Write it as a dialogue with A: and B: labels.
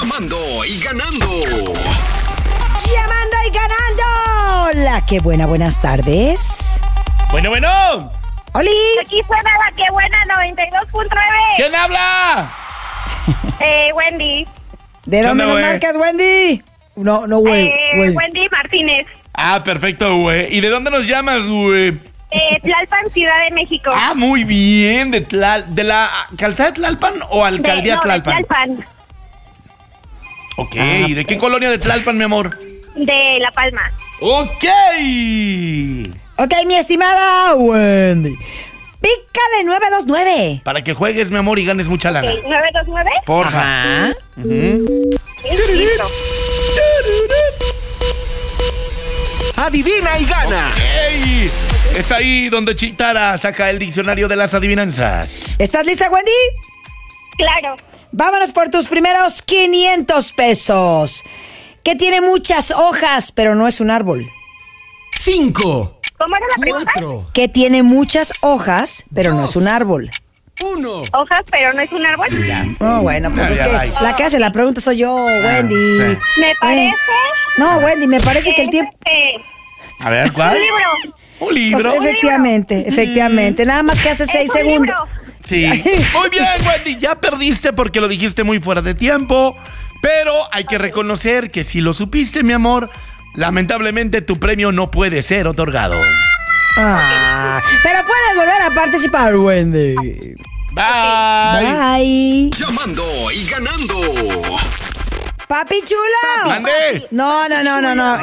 A: Llamando y ganando.
B: Llamando y ganando. La que buena, buenas tardes.
C: Bueno.
B: ¡Oli!
D: Aquí suena la que buena 92.9.
C: ¿Quién habla?
D: Wendy.
B: ¿De
C: ¿Qué
B: dónde
C: onda,
B: nos
C: güey?
B: marcas, Wendy? No, güey.
D: Wendy Martínez.
C: Ah, perfecto, güey. ¿Y de dónde nos llamas, güey?
D: Tlalpan, Ciudad de México.
C: Ah, muy bien. ¿De la calzada de Tlalpan o alcaldía
D: de
C: Tlalpan?
D: Tlalpan.
C: Ok, ¿de qué colonia de Tlalpan, mi amor?
D: De La Palma.
C: Ok.
B: Ok, mi estimada Wendy. Pícale 929.
C: Para que juegues, mi amor, y ganes mucha lana.
D: Ok, 929.
C: Porfa.
B: Ajá.
D: Listo.
A: Adivina y gana.
C: ¡Ey! Es ahí donde Chitara saca el diccionario de las adivinanzas.
B: ¿Estás lista, Wendy?
D: Claro.
B: Vámonos por tus primeros 500 pesos. Que tiene muchas hojas, pero no es un árbol.
A: 5,
D: ¿Cómo era la pregunta?
A: 4,
B: Que tiene muchas hojas, pero no es un árbol.
A: 1.
D: Hojas, pero no es un árbol.
B: No, bueno, pues es
C: Ya,
B: que
C: bye.
B: la que hace la pregunta soy yo, Wendy.
C: sí.
D: Me parece.
B: No, Wendy, me parece que el tiempo...
C: A ver, ¿cuál?
D: Un libro.
C: Un libro.
B: Pues, efectivamente. Nada más que hace 6
D: Es un
B: segundos.
D: libro.
C: Sí. Muy bien, Wendy. Ya perdiste porque lo dijiste muy fuera de tiempo. Pero hay que reconocer que si lo supiste, mi amor, lamentablemente tu premio no puede ser otorgado.
B: Ah, pero puedes volver a participar, Wendy.
C: Bye.
B: Bye.
A: Llamando y ganando.
B: Papi chulo.
C: Mande.
B: No.